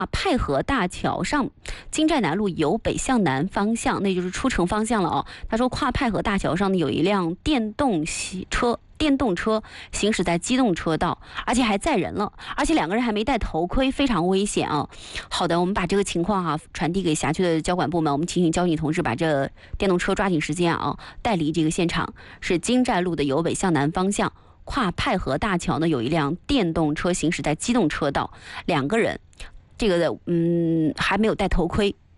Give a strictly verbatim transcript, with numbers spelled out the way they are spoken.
啊，派河大桥上，金寨南路由北向南方向，那就是出城方向了哦。他说，跨派河大桥上呢有一辆电动车。电动车行驶在机动车道，而且还载人了，而且两个人还没戴头盔，非常危险啊！好的，我们把这个情况哈、啊、传递给辖区的交管部门，我们提醒交警同志把这电动车抓紧时间啊带离这个现场。是金寨路的由北向南方向，跨派河大桥呢有一辆电动车行驶在机动车道，两个人，这个嗯还没有戴头盔。